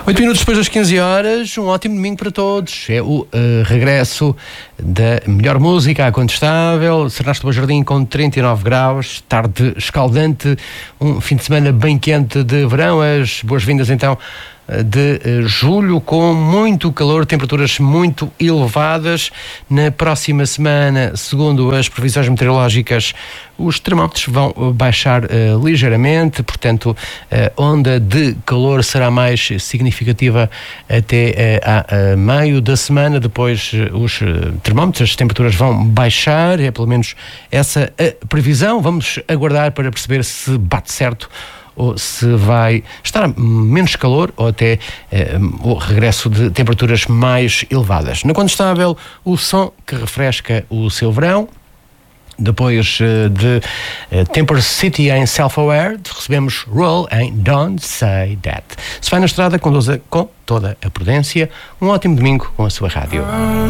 8 minutos depois das 15 horas, um ótimo domingo para todos. É o regresso da melhor música à Contestável. Sernaste do Jardim com 39 graus, tarde escaldante, um fim de semana bem quente de verão. As boas-vindas então de julho, com muito calor, temperaturas muito elevadas. Na próxima semana, segundo as previsões meteorológicas, os termómetros vão baixar ligeiramente, portanto a onda de calor será mais significativa até a meio da semana. Depois os termómetros, as temperaturas vão baixar, é pelo menos essa a previsão. Vamos aguardar para perceber se bate certo ou se vai estar menos calor ou até o regresso de temperaturas mais elevadas. Na Contestável, o som que refresca o seu verão. Depois de Temper City em Self-Aware, recebemos Roll em Don't Say That. Se vai na estrada, conduza com toda a prudência. Um ótimo domingo com a sua rádio.